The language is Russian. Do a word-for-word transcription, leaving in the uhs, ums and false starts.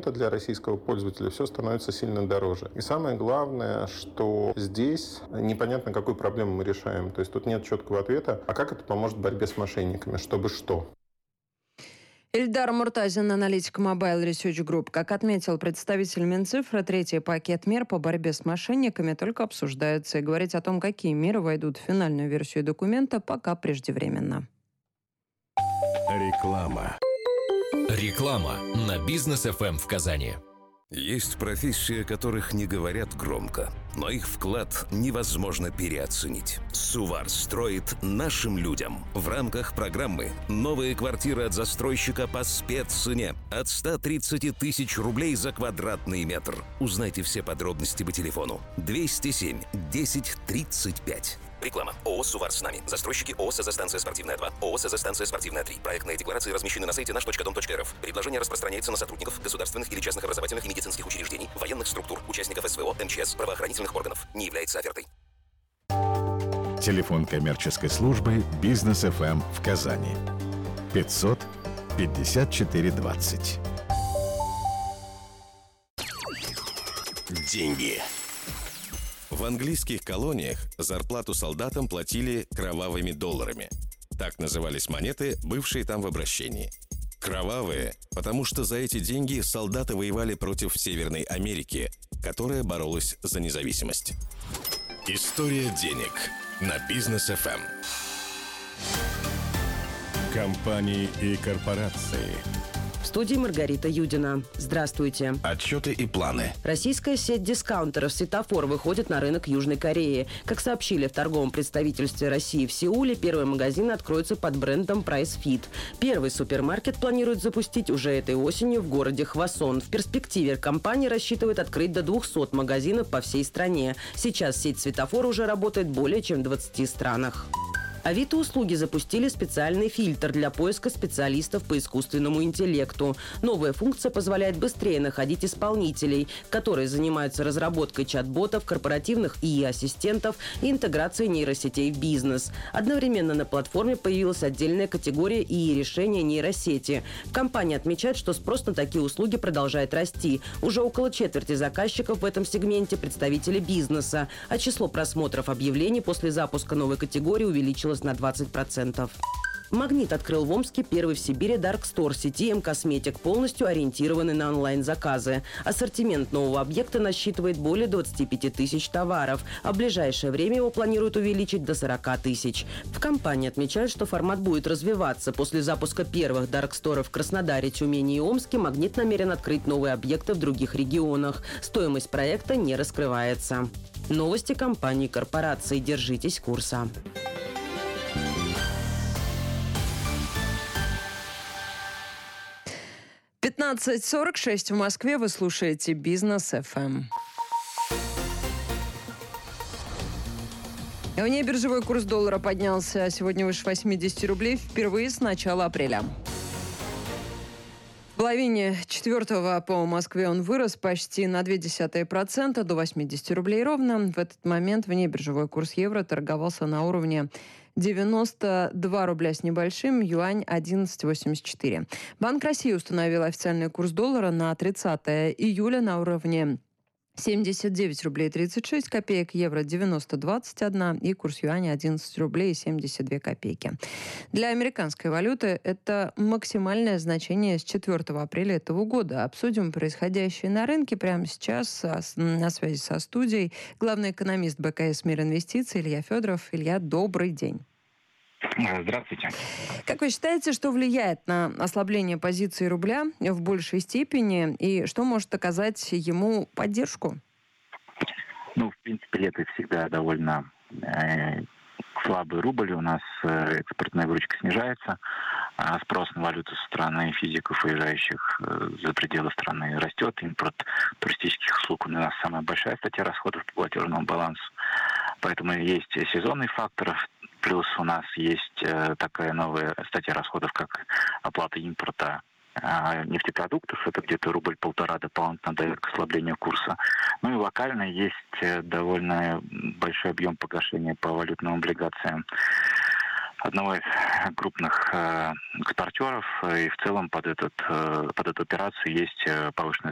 документа для российского пользователя все становится сильно дороже. И самое главное, что здесь непонятно, какую проблему мы решаем. То есть тут нет четкого ответа, а как это поможет в борьбе с мошенниками, чтобы что? Ильдар Муртазин, аналитик Mobile Research Group. Как отметил представитель Минцифры, третий пакет мер по борьбе с мошенниками только обсуждается. И говорить о том, какие меры войдут в финальную версию документа, пока преждевременно. Реклама. Реклама на Бизнес эф эм в Казани. Есть профессии, о которых не говорят громко, но их вклад невозможно переоценить. Сувар строит нашим людям в рамках программы «Новые квартиры от застройщика по спеццене» от ста тридцати тысяч рублей за квадратный метр. Узнайте все подробности по телефону двести семь десять тридцать пять. Реклама. ООО «Сувар с нами». Застройщики ООО «СЗ-станция спортивная два», ООО «СЗ-станция спортивная три». Проектные декларации размещены на сайте наш точка дом точка эр эф. Предложение распространяется на сотрудников государственных или частных образовательных и медицинских учреждений, военных структур, участников эс вэ о, эм че эс, правоохранительных органов. Не является офертой. Телефон коммерческой службы Бизнес эф эм в Казани. пятьсот пятьдесят четыре двадцать. Деньги. В английских колониях зарплату солдатам платили кровавыми долларами. Так назывались монеты, бывшие там в обращении. Кровавые, потому что за эти деньги солдаты воевали против Северной Америки, которая боролась за независимость. История денег на Бизнес эф эм. Компании и корпорации. В студии Маргарита Юдина. Здравствуйте. Отчеты и планы. Российская сеть дискаунтеров «Светофор» выходит на рынок Южной Кореи. Как сообщили в торговом представительстве России в Сеуле, первый магазин откроется под брендом Price Fit. Первый супермаркет планируют запустить уже этой осенью в городе Хвасон. В перспективе компания рассчитывает открыть до двухсот магазинов по всей стране. Сейчас сеть «Светофор» уже работает более чем в двадцати странах. Авито-услуги запустили специальный фильтр для поиска специалистов по искусственному интеллекту. Новая функция позволяет быстрее находить исполнителей, которые занимаются разработкой чат-ботов, корпоративных и и-ассистентов и интеграцией нейросетей в бизнес. Одновременно на платформе появилась отдельная категория и и-решения нейросети. Компания отмечает, что спрос на такие услуги продолжает расти. Уже около четверти заказчиков в этом сегменте – представители бизнеса, а число просмотров объявлений после запуска новой категории увеличилось на двадцать процентов. «Магнит» открыл в Омске первый в Сибири Dark Store сети М-Косметик, полностью ориентированный на онлайн-заказы. Ассортимент нового объекта насчитывает более двадцати пяти тысяч товаров, а в ближайшее время его планируют увеличить до сорока тысяч. В компании отмечают, что формат будет развиваться. После запуска первых Dark Store в Краснодаре, Тюмени и Омске «Магнит» намерен открыть новые объекты в других регионах. Стоимость проекта не раскрывается. Новости компании и корпораций. Держитесь курса. пятнадцать сорок шесть в Москве. Вы слушаете Бизнес эф эм. Внебиржевой курс доллара поднялся сегодня выше восьмидесяти рублей впервые с начала апреля. В половине четвертого по Москве он вырос почти на ноль целых две десятых процента до восьмидесяти рублей ровно. В этот момент внебиржевой курс евро торговался на уровне девяносто два рубля с небольшим, юань одиннадцать восемьдесят четыре. Банк России установил официальный курс доллара на тридцатое июля на уровне семьдесят девять рублей тридцать шесть копеек, евро девяносто двадцать один и курс юаня одиннадцать рублей семьдесят две копейки. Для американской валюты это максимальное значение с четвертого апреля этого года. Обсудим происходящее на рынке прямо сейчас на связи со студией. Главный экономист бэ ка эс «Мир инвестиций» Илья Федоров. Илья, добрый день. Здравствуйте. Как вы считаете, что влияет на ослабление позиции рубля в большей степени и что может оказать ему поддержку? Ну, в принципе, лето всегда довольно э, слабый рубль. У нас э, экспортная выручка снижается, а спрос на валюту со стороны физиков, уезжающих э, за пределы страны, растет. Импорт туристических услуг у нас самая большая статья расходов по платежному балансу. Поэтому есть сезонный фактор. Плюс у нас есть э, такая новая статья расходов, как оплата импорта э, нефтепродуктов. Это где-то рубль-полтора дополнительно дает к ослаблению курса. Ну и локально есть э, довольно большой объем погашения по валютным облигациям одного из крупных э, экспортеров. И в целом под, этот, э, под эту операцию есть повышенная